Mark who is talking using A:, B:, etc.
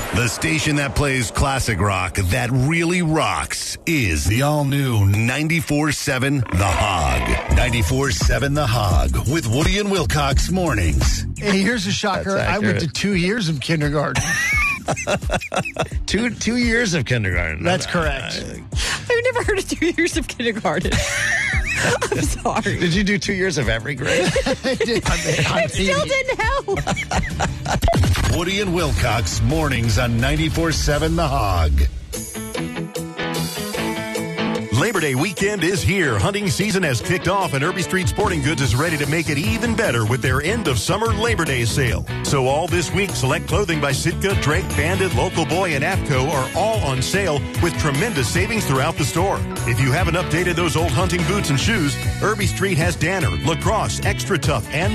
A: The station that plays classic rock that really rocks is the all-new 94.7 The Hog. 94.7 The Hog with Woody and Wilcox mornings.
B: Hey, here's a shocker. I went to 2 years of kindergarten.
C: Two years of kindergarten.
B: That's correct.
D: I've never heard of 2 years of kindergarten. I'm sorry.
C: Did you do 2 years of every grade?
D: It still didn't help.
A: Woody and Wilcox mornings on 94.7 The Hog.
E: Labor Day weekend is here. Hunting season has kicked off, and Irby Street Sporting Goods is ready to make it even better with their end of summer Labor Day sale. So all this week, select clothing by Sitka, Drake, Bandit, Local Boy, and AFCO are all on sale with tremendous savings throughout the store. If you haven't updated those old hunting boots and shoes, Irby Street has Danner, Lacrosse, Extra Tough, and